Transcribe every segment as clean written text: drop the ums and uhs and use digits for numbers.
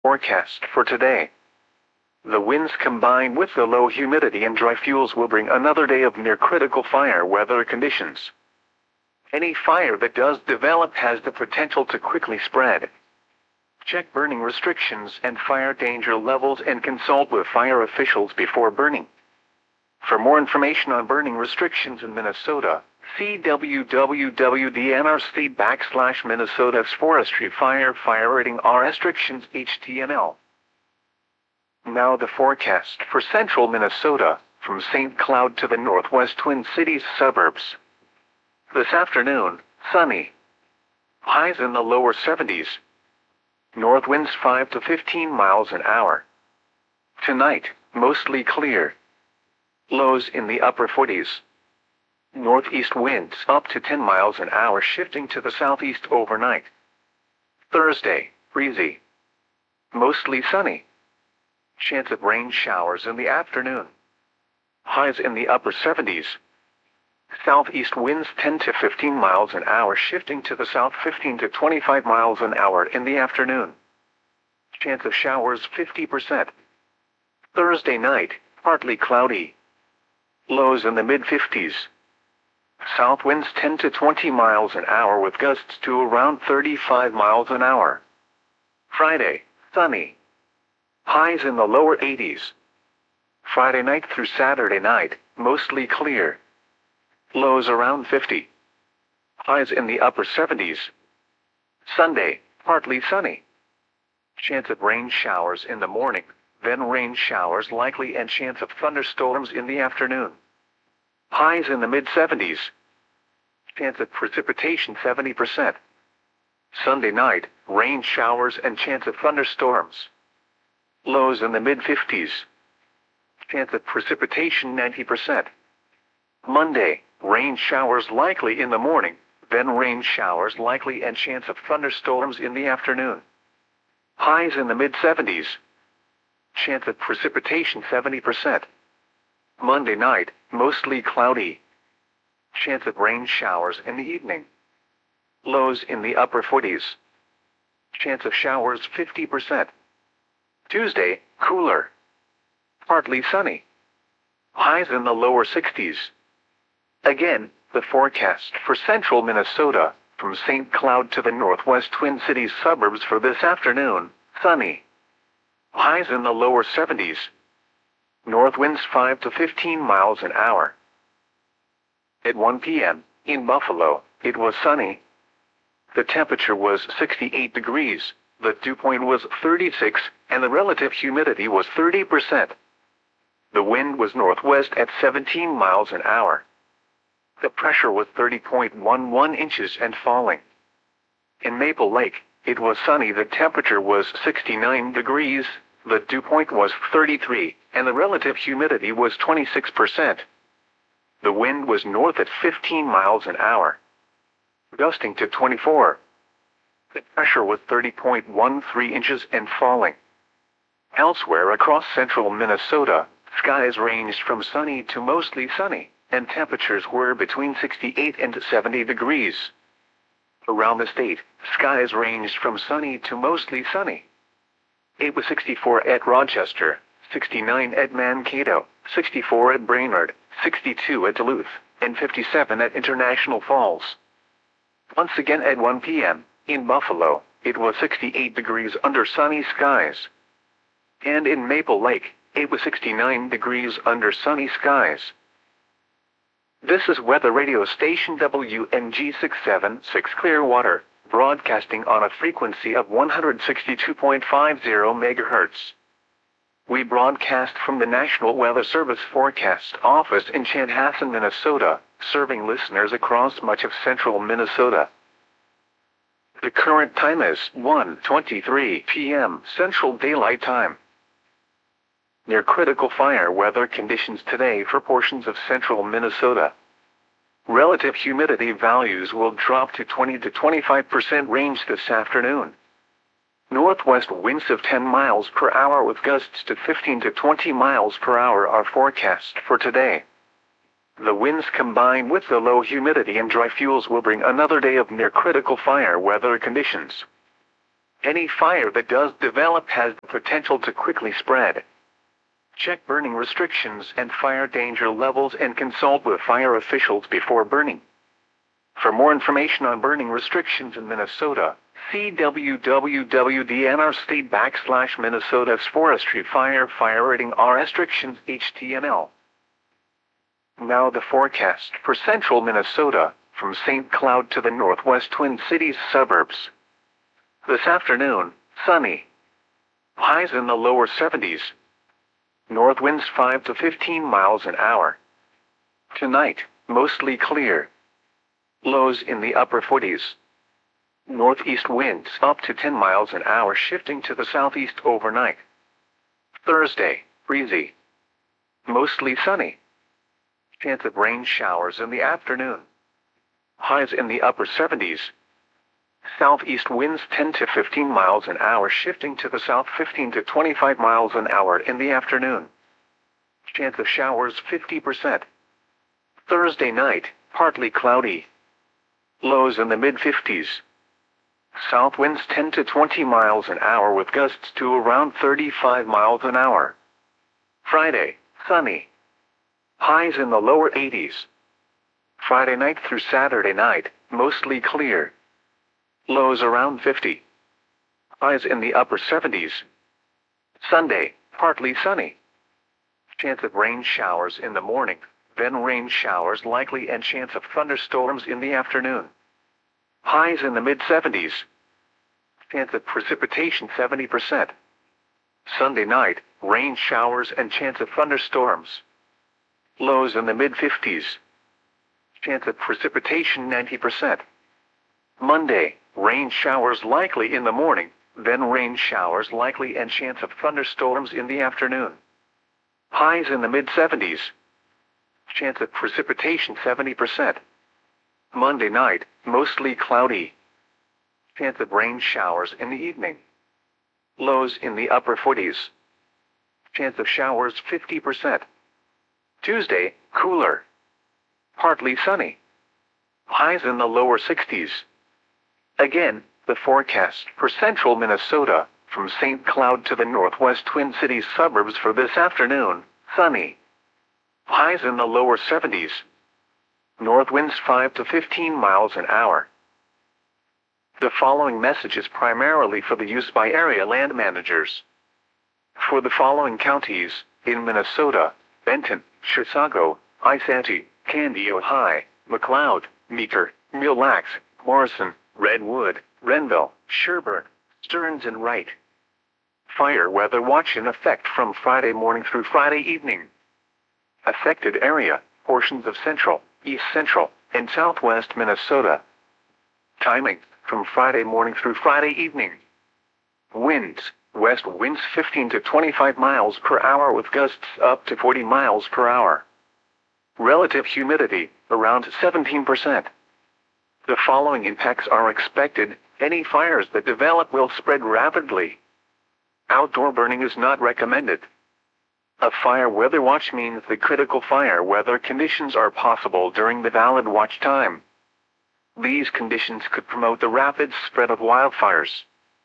Forecast for today. The winds combined with the low humidity and dry fuels will bring another day of near critical fire weather conditions. Any fire that does develop has the potential to quickly spread. Check burning restrictions and fire danger levels and consult with fire officials before burning. For more information on burning restrictions in Minnesota, see www.dnrc.Minnesota's Forestry Fire Rating R Restrictions HTML. Now the forecast for central Minnesota, from St. Cloud to the northwest Twin Cities suburbs. This afternoon, sunny. Highs in the lower 70s. North winds 5 to 15 miles an hour. Tonight, mostly clear. Lows in the upper 40s. Northeast winds up to 10 miles an hour shifting to the southeast overnight. Thursday, breezy. Mostly sunny. Chance of rain showers in the afternoon. Highs in the upper 70s. Southeast winds 10 to 15 miles an hour shifting to the south 15 to 25 miles an hour in the afternoon. Chance of showers 50%. Thursday night, partly cloudy. Lows in the mid-50s. South winds 10 to 20 miles an hour with gusts to around 35 miles an hour. Friday, sunny. Highs in the lower 80s. Friday night through Saturday night, mostly clear. Lows around 50. Highs in the upper 70s. Sunday, partly sunny. Chance of rain showers in the morning, then rain showers likely and chance of thunderstorms in the afternoon. Highs in the mid-70s. Chance of precipitation 70%. Sunday night, rain showers and chance of thunderstorms. Lows in the mid-50s. Chance of precipitation 90%. Monday, rain showers likely in the morning, then rain showers likely and chance of thunderstorms in the afternoon. Highs in the mid-70s. Chance of precipitation 70%. Monday night, mostly cloudy. Chance of rain showers in the evening. Lows in the upper 40s. Chance of showers 50%. Tuesday, cooler. Partly sunny. Highs in the lower 60s. Again, the forecast for central Minnesota, from St. Cloud to the northwest Twin Cities suburbs for this afternoon, sunny. Highs in the lower 70s. North winds 5 to 15 miles an hour. At 1 p.m., in Buffalo, it was sunny. The temperature was 68 degrees, the dew point was 36, and the relative humidity was 30%. The wind was northwest at 17 miles an hour. The pressure was 30.11 inches and falling. In Maple Lake, it was sunny. The temperature was 69 degrees, the dew point was 33, and the relative humidity was 26%. The wind was north at 15 miles an hour, gusting to 24. The pressure was 30.13 inches and falling. Elsewhere across central Minnesota, skies ranged from sunny to mostly sunny, and temperatures were between 68 and 70 degrees. Around the state, skies ranged from sunny to mostly sunny. It was 64 at Rochester, 69 at Mankato, 64 at Brainerd, 62 at Duluth, and 57 at International Falls. Once again at 1 p.m., in Buffalo, it was 68 degrees under sunny skies. And in Maple Lake, it was 69 degrees under sunny skies. This is weather radio station WMG 676 Clearwater, broadcasting on a frequency of 162.50 MHz. We broadcast from the National Weather Service Forecast Office in Chanhassen, Minnesota, serving listeners across much of central Minnesota. The current time is 1:23 p.m. Central Daylight Time. Near critical fire weather conditions today for portions of central Minnesota. Relative humidity values will drop to 20 to 25% range this afternoon. Northwest winds of 10 miles per hour with gusts to 15 to 20 miles per hour are forecast for today. The winds combined with the low humidity and dry fuels will bring another day of near critical fire weather conditions. Any fire that does develop has the potential to quickly spread. Check burning restrictions and fire danger levels and consult with fire officials before burning. For more information on burning restrictions in Minnesota, see www.dnrstate.com/Minnesota's Forestry Fire Rating R Restrictions HTML. Now the forecast for central Minnesota, from St. Cloud to the northwest Twin Cities suburbs. This afternoon, sunny. Highs in the lower 70s. North winds 5 to 15 miles an hour. Tonight, mostly clear. Lows in the upper 40s. Northeast winds up to 10 miles an hour, shifting to the southeast overnight. Thursday, breezy. Mostly sunny. Chance of rain showers in the afternoon. Highs in the upper 70s. Southeast winds 10 to 15 miles an hour, shifting to the south 15 to 25 miles an hour in the afternoon. Chance of showers 50%. Thursday night, partly cloudy. Lows in the mid-50s. South winds 10 to 20 miles an hour with gusts to around 35 miles an hour. Friday, sunny. Highs in the lower 80s. Friday night through Saturday night, mostly clear. Lows around 50. Highs in the upper 70s. Sunday, partly sunny. Chance of rain showers in the morning, then rain showers likely and chance of thunderstorms in the afternoon. Highs in the mid-70s. Chance of precipitation 70%. Sunday night, rain showers and chance of thunderstorms. Lows in the mid-50s. Chance of precipitation 90%. Monday, rain showers likely in the morning, then rain showers likely and chance of thunderstorms in the afternoon. Highs in the mid-70s. Chance of precipitation 70%. Monday night, mostly cloudy. Chance of rain showers in the evening. Lows in the upper 40s. Chance of showers 50%. Tuesday, cooler. Partly sunny. Highs in the lower 60s. Again, the forecast for central Minnesota, from St. Cloud to the northwest Twin Cities suburbs for this afternoon, sunny. Highs in the lower 70s. North winds 5 to 15 miles an hour. The following message is primarily for the use by area land managers. For the following counties, in Minnesota: Benton, Chisago, Isanti, Canby, Ojai, McLeod, Meeker, Mille Lacs, Morrison, Redwood, Renville, Sherburne, Stearns and Wright. Fire weather watch in effect from Friday morning through Friday evening. Affected area: portions of central, east central, and southwest Minnesota. Timing: from Friday morning through Friday evening. Winds: west winds 15 to 25 miles per hour with gusts up to 40 miles per hour. Relative humidity, around 17%. The following impacts are expected: any fires that develop will spread rapidly. Outdoor burning is not recommended. A fire weather watch means the critical fire weather conditions are possible during the valid watch time. These conditions could promote the rapid spread of wildfires.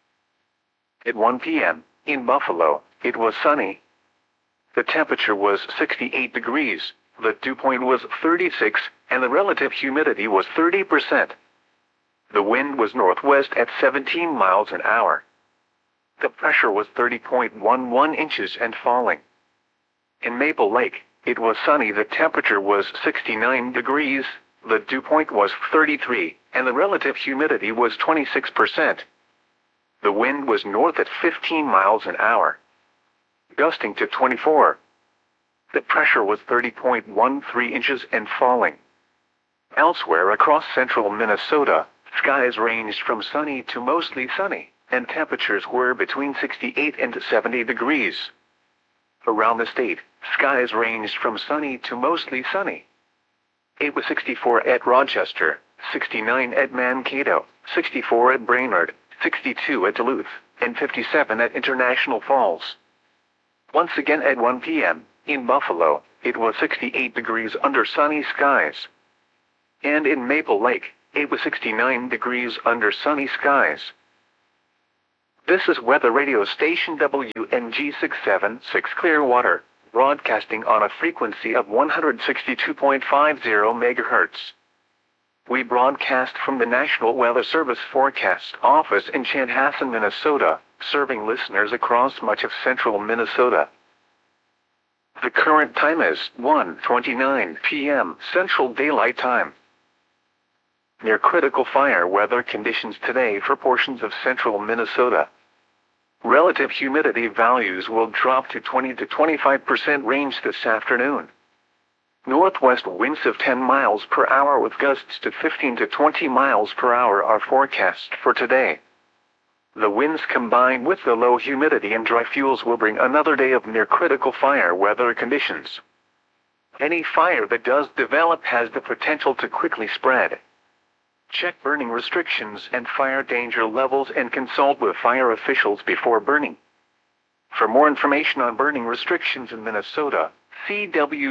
At 1 p.m., in Buffalo, it was sunny. The temperature was 68 degrees, the dew point was 36, and the relative humidity was 30%. The wind was northwest at 17 miles an hour. The pressure was 30.11 inches and falling. In Maple Lake, it was sunny. The temperature was 69 degrees, the dew point was 33, and the relative humidity was 26%. The wind was north at 15 miles an hour, gusting to 24. The pressure was 30.13 inches and falling. Elsewhere across central Minnesota, skies ranged from sunny to mostly sunny, and temperatures were between 68 and 70 degrees. Around the state, skies ranged from sunny to mostly sunny. It was 64 at Rochester, 69 at Mankato, 64 at Brainerd, 62 at Duluth, and 57 at International Falls. Once again at 1 p.m., in Buffalo, it was 68 degrees under sunny skies. And in Maple Lake, it was 69 degrees under sunny skies. This is weather radio station WNG676 Clearwater, broadcasting on a frequency of 162.50 MHz. We broadcast from the National Weather Service Forecast Office in Chanhassen, Minnesota, serving listeners across much of central Minnesota. The current time is 1:29 p.m. Central Daylight Time. Near critical fire weather conditions today for portions of central Minnesota. Relative humidity values will drop to 20 to 25% range this afternoon. Northwest winds of 10 miles per hour with gusts to 15 to 20 miles per hour are forecast for today. The winds combined with the low humidity and dry fuels will bring another day of near critical fire weather conditions. Any fire that does develop has the potential to quickly spread. Check burning restrictions and fire danger levels and consult with fire officials before burning. For more information on burning restrictions in Minnesota, see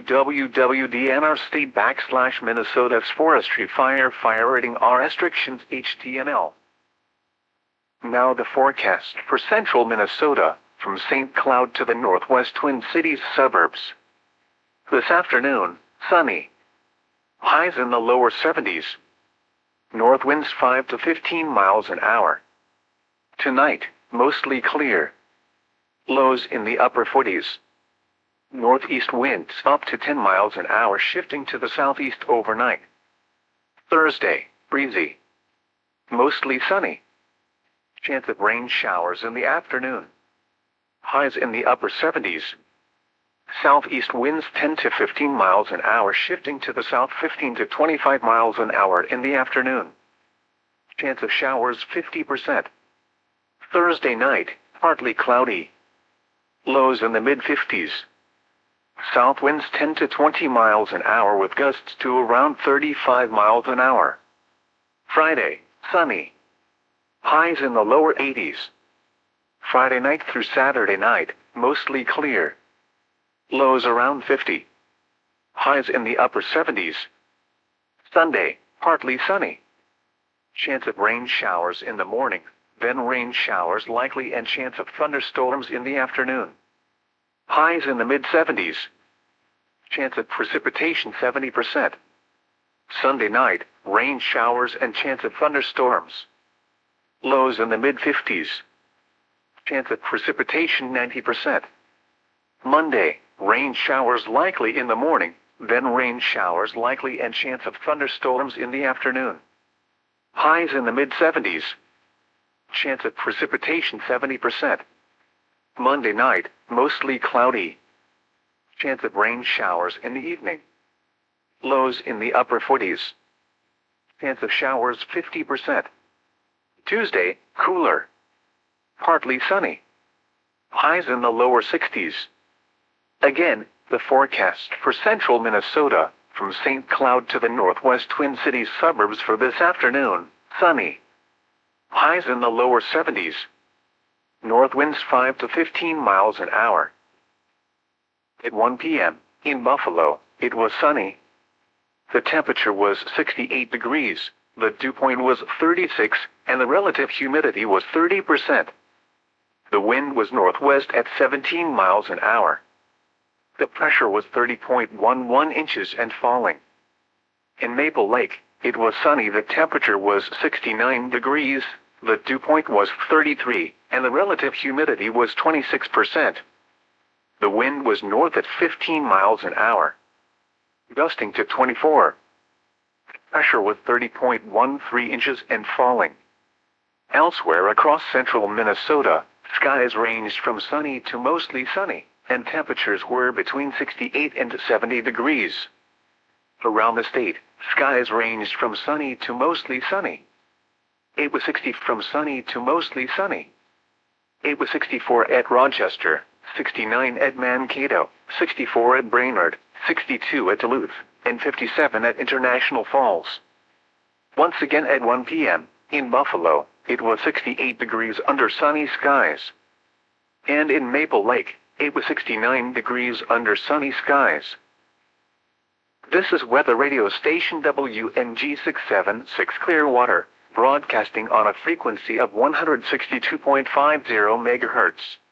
www.dnrstate.com/Minnesota's Forestry Fire Rating R Restrictions HTML. Now the forecast for central Minnesota, from St. Cloud to the northwest Twin Cities suburbs. This afternoon, sunny. Highs in the lower 70s. North winds 5 to 15 miles an hour. Tonight, mostly clear. Lows in the upper 40s. Northeast winds up to 10 miles an hour shifting to the southeast overnight. Thursday, breezy. Mostly sunny. Chance of rain showers in the afternoon. Highs in the upper 70s. Southeast winds 10 to 15 miles an hour shifting to the south 15 to 25 miles an hour in the afternoon. Chance of showers 50%. Thursday night, partly cloudy. Lows in the mid-50s. South winds 10 to 20 miles an hour with gusts to around 35 miles an hour. Friday, sunny. Highs in the lower 80s. Friday night through Saturday night, mostly clear. Lows around 50. Highs in the upper 70s. Sunday, partly sunny. Chance of rain showers in the morning, then rain showers likely and chance of thunderstorms in the afternoon. Highs in the mid-70s. Chance of precipitation 70%. Sunday night, rain showers and chance of thunderstorms. Lows in the mid-50s. Chance of precipitation 90%. Monday, rain showers likely in the morning, then rain showers likely and chance of thunderstorms in the afternoon. Highs in the mid-70s. Chance of precipitation 70%. Monday night, mostly cloudy. Chance of rain showers in the evening. Lows in the upper 40s. Chance of showers 50%. Tuesday, cooler. Partly sunny. Highs in the lower 60s. Again, the forecast for central Minnesota, from St. Cloud to the northwest Twin Cities suburbs for this afternoon, sunny. Highs in the lower 70s. North winds 5 to 15 miles an hour. At 1 p.m., in Buffalo, it was sunny. The temperature was 68 degrees, the dew point was 36, and the relative humidity was 30%. The wind was northwest at 17 miles an hour. The pressure was 30.11 inches and falling. In Maple Lake, it was sunny. The temperature was 69 degrees, the dew point was 33, and the relative humidity was 26%. The wind was north at 15 miles an hour. Gusting to 24. Pressure was 30.13 inches and falling. Elsewhere across central Minnesota, skies ranged from sunny to mostly sunny, and temperatures were between 68 and 70 degrees. Around the state, skies ranged from sunny to mostly sunny. It was 60 from sunny to mostly sunny. It was 64 at Rochester, 69 at Mankato, 64 at Brainerd, 62 at Duluth, and 57 at International Falls. Once again at 1 p.m., in Buffalo, it was 68 degrees under sunny skies. And in Maple Lake, it was 69 degrees under sunny skies. This is weather radio station WNG676 Clearwater, broadcasting on a frequency of 162.50 MHz.